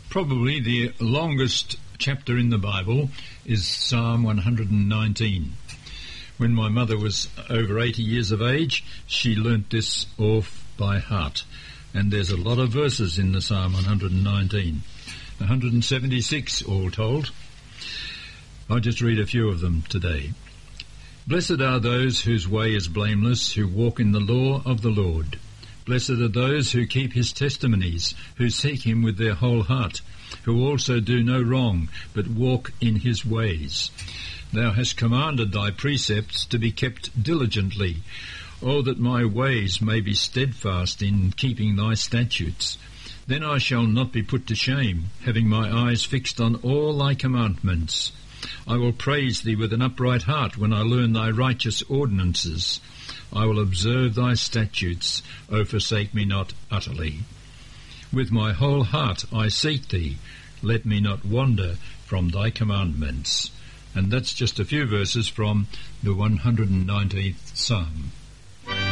Probably the longest chapter in the Bible is Psalm 119. When my mother was over 80 years of age, she learnt this off by heart. And there's a lot of verses in the Psalm 119. 176 all told. I'll just read a few of them today. Blessed are those whose way is blameless, who walk in the law of the Lord. Blessed are those who keep his testimonies, who seek him with their whole heart, who also do no wrong, but walk in his ways. Thou hast commanded thy precepts to be kept diligently. Oh, that my ways may be steadfast in keeping thy statutes. Then I shall not be put to shame, having my eyes fixed on all thy commandments. I will praise thee with an upright heart when I learn thy righteous ordinances. I will observe thy statutes, O forsake me not utterly. With my whole heart I seek thee, let me not wander from thy commandments. And that's just a few verses from the 119th Psalm.